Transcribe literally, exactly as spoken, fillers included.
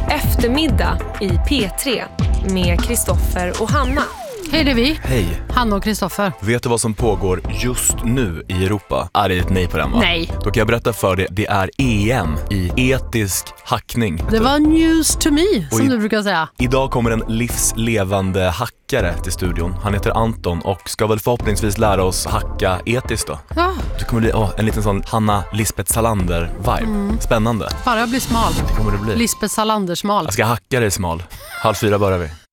Eftermiddag i P tre med Kristoffer och Hanna. Hej, det är vi. Hej. Hanna och Kristoffer. Vet du vad som pågår just nu i Europa? Är det ett nej på den, va? Nej. Då kan jag berätta för dig, det är E M i etisk hackning. Det var news to me, som i- du brukar säga. Idag kommer en livslevande hackare till studion. Han heter Anton och ska väl förhoppningsvis lära oss hacka etiskt då. Ja, Det kommer bli åh, en liten sån Hanna Lisbeth Salander-vibe. Mm. Spännande. bara bli smal. Det kommer det bli. Lisbeth Salander smal. Jag ska hacka dig smal. Halv fyra börjar vi.